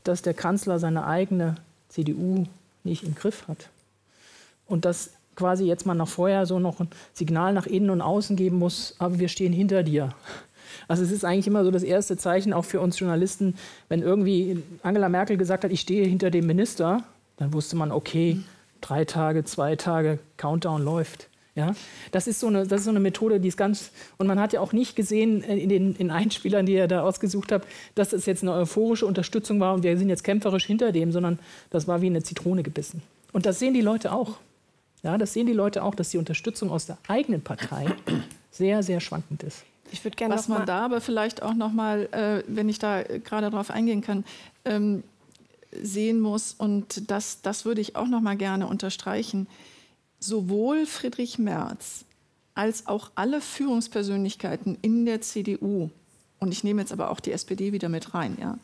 dass der Kanzler seine eigene CDU nicht im Griff hat. Und dass quasi jetzt mal nach vorher so noch ein Signal nach innen und außen geben muss, aber wir stehen hinter dir. Also es ist eigentlich immer so das erste Zeichen auch für uns Journalisten, wenn irgendwie Angela Merkel gesagt hat, ich stehe hinter dem Minister, dann wusste man, okay, 3 Tage, 2 Tage, Countdown läuft. Ja? Das ist so eine Methode, die ist ganz... Und man hat ja auch nicht gesehen in den Einspielern, die ihr da ausgesucht habt, dass das jetzt eine euphorische Unterstützung war und wir sind jetzt kämpferisch hinter dem, sondern das war wie eine Zitrone gebissen. Und das sehen die Leute auch. Ja, das sehen die Leute auch, dass die Unterstützung aus der eigenen Partei sehr, sehr schwankend ist. Ich würde gerne was man da aber vielleicht auch noch mal, wenn ich da gerade darauf eingehen kann, sehen muss, und das würde ich auch noch mal gerne unterstreichen. Sowohl Friedrich Merz als auch alle Führungspersönlichkeiten in der CDU, und ich nehme jetzt aber auch die SPD wieder mit rein, ja,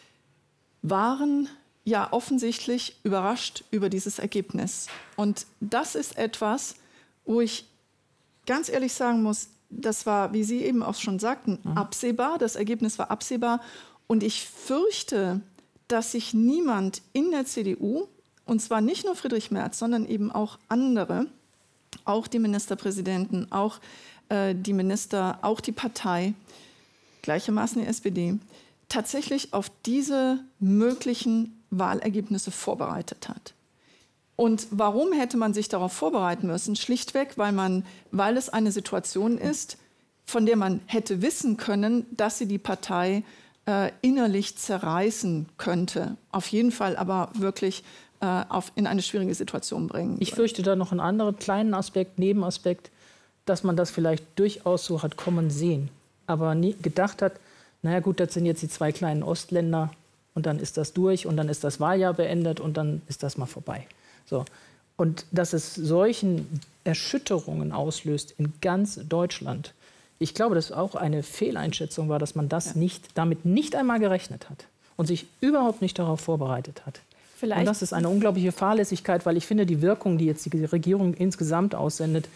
waren ja offensichtlich überrascht über dieses Ergebnis. Und das ist etwas, wo ich ganz ehrlich sagen muss, das war, wie Sie eben auch schon sagten, absehbar. Das Ergebnis war absehbar. Und ich fürchte, dass sich niemand in der CDU, und zwar nicht nur Friedrich Merz, sondern eben auch andere, auch die Ministerpräsidenten, auch die Minister, auch die Partei, gleichermaßen die SPD, tatsächlich auf diese möglichen Wahlergebnisse vorbereitet hat. Und warum hätte man sich darauf vorbereiten müssen? Schlichtweg, weil es eine Situation ist, von der man hätte wissen können, dass sie die Partei innerlich zerreißen könnte. Auf jeden Fall aber wirklich in eine schwierige Situation bringen. Ich fürchte da noch einen anderen kleinen Aspekt, Nebenaspekt, dass man das vielleicht durchaus so hat kommen sehen. Aber nie gedacht hat, naja gut, das sind jetzt die 2 kleinen Ostländer und dann ist das durch und dann ist das Wahljahr beendet und dann ist das mal vorbei. So. Und dass es solchen Erschütterungen auslöst in ganz Deutschland. Ich glaube, dass auch eine Fehleinschätzung war, dass man das damit nicht einmal gerechnet hat und sich überhaupt nicht darauf vorbereitet hat. Vielleicht. Und das ist eine unglaubliche Fahrlässigkeit, weil ich finde, die Wirkung, die jetzt die Regierung insgesamt aussendet,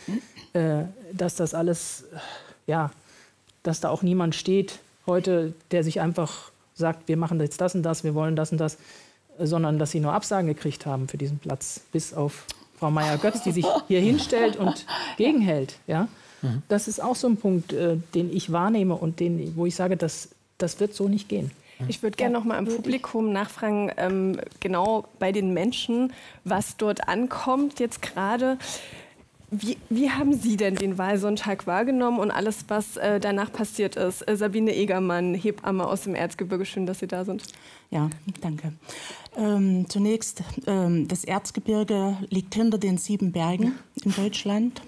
dass das alles, ja, dass da auch niemand steht heute, der sich einfach sagt, wir machen jetzt das und das, wir wollen das und das, sondern dass sie nur Absagen gekriegt haben für diesen Platz, bis auf Frau Meier-Götz, die sich hier hinstellt und gegenhält. Ja? Das ist auch so ein Punkt, den ich wahrnehme und wo ich sage, das wird so nicht gehen. Ich würde gerne noch mal im Publikum nachfragen, genau bei den Menschen, was dort ankommt jetzt gerade. Wie haben Sie denn den Wahlsonntag wahrgenommen und alles, was danach passiert ist? Sabine Egermann, Hebamme aus dem Erzgebirge, schön, dass Sie da sind. Ja, danke. Zunächst, das Erzgebirge liegt hinter den 7 Bergen in Deutschland.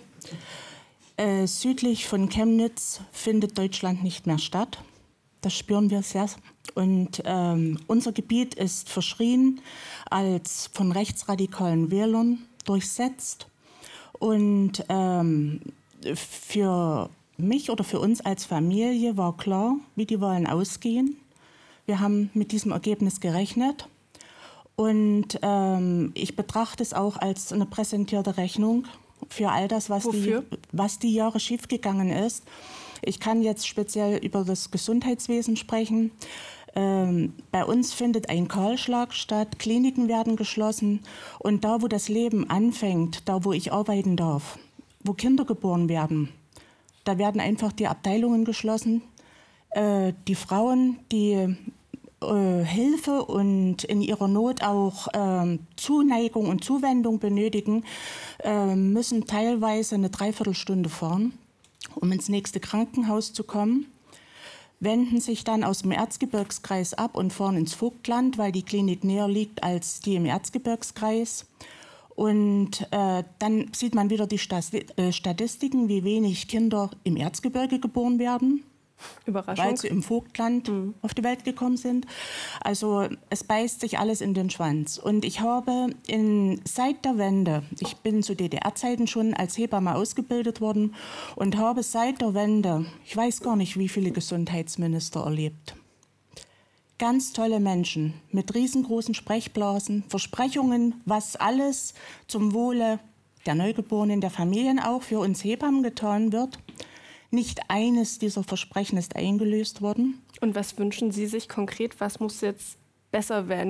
Südlich von Chemnitz findet Deutschland nicht mehr statt. Das spüren wir sehr. Und unser Gebiet ist verschrien als von rechtsradikalen Wählern durchsetzt. Und für mich oder für uns als Familie war klar, wie die Wahlen ausgehen. Wir haben mit diesem Ergebnis gerechnet. Und ich betrachte es auch als eine präsentierte Rechnung für all das, was die Jahre schiefgegangen ist. Ich kann jetzt speziell über das Gesundheitswesen sprechen. Bei uns findet ein Kahlschlag statt, Kliniken werden geschlossen. Und da, wo das Leben anfängt, da, wo ich arbeiten darf, wo Kinder geboren werden, da werden einfach die Abteilungen geschlossen. Die Frauen, die Hilfe und in ihrer Not auch Zuneigung und Zuwendung benötigen, müssen teilweise eine Dreiviertelstunde fahren, um ins nächste Krankenhaus zu kommen, wenden sich dann aus dem Erzgebirgskreis ab und fahren ins Vogtland, weil die Klinik näher liegt als die im Erzgebirgskreis. Und dann sieht man wieder die Statistiken, wie wenig Kinder im Erzgebirge geboren werden. Überraschung. Weil sie im Vogtland auf die Welt gekommen sind. Also es beißt sich alles in den Schwanz. Und ich habe seit der Wende, ich bin zu DDR-Zeiten schon als Hebamme ausgebildet worden und habe seit der Wende, ich weiß gar nicht, wie viele Gesundheitsminister erlebt. Ganz tolle Menschen mit riesengroßen Sprechblasen, Versprechungen, was alles zum Wohle der Neugeborenen, der Familien auch für uns Hebammen getan wird. Nicht eines dieser Versprechen ist eingelöst worden. Und was wünschen Sie sich konkret? Was muss jetzt besser werden?